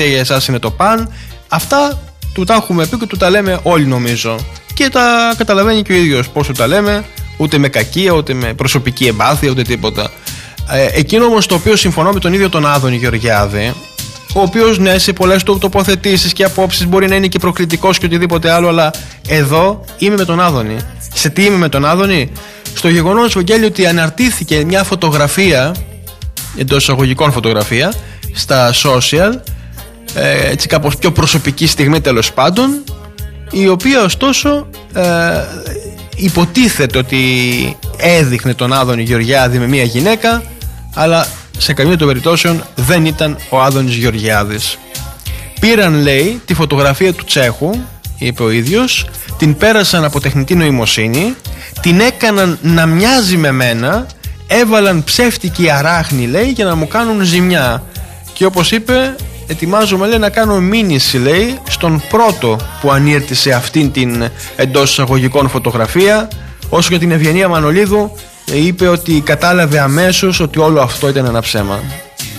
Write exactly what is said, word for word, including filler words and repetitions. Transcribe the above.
δημοκρατία για εσάς είναι το παν. Αυτά του τα έχουμε πει και του τα λέμε όλοι νομίζω. Και τα καταλαβαίνει και ο ίδιος πώς του τα λέμε, ούτε με κακία, ούτε με προσωπική εμπάθεια, ούτε τίποτα. Ε, εκείνο όμως το οποίο συμφωνώ με τον ίδιο τον Άδωνη Γεωργιάδη, ο οποίος ναι, σε πολλές του τοποθετήσεις και απόψεις μπορεί να είναι και προκλητικός και οτιδήποτε άλλο, αλλά εδώ είμαι με τον Άδωνη. Σε τι είμαι με τον Άδωνη? Στο γεγονός, Βαγγέλη, ότι αναρτήθηκε μια φωτογραφία, εντός εισαγωγικών φωτογραφία, στα social, ε, έτσι κάπως πιο προσωπική στιγμή τέλος πάντων, η οποία ωστόσο ε, υποτίθεται ότι έδειχνε τον Άδωνη Γεωργιάδη με μια γυναίκα, αλλά σε καμία των περιπτώσεων δεν ήταν ο Άδωνης Γεωργιάδης. Πήραν, λέει, τη φωτογραφία του Τσέχου, είπε ο ίδιος, την πέρασαν από τεχνητή νοημοσύνη, την έκαναν να μοιάζει με μένα, έβαλαν ψεύτικη αράχνη, λέει, για να μου κάνουν ζημιά. Και όπως είπε, ετοιμάζομαι, λέει, να κάνω μήνυση, λέει, στον πρώτο που ανήρτησε αυτήν την εντός εισαγωγικών φωτογραφία. Όσο για την Ευγενία Μανολίδου, είπε ότι κατάλαβε αμέσως ότι όλο αυτό ήταν ένα ψέμα.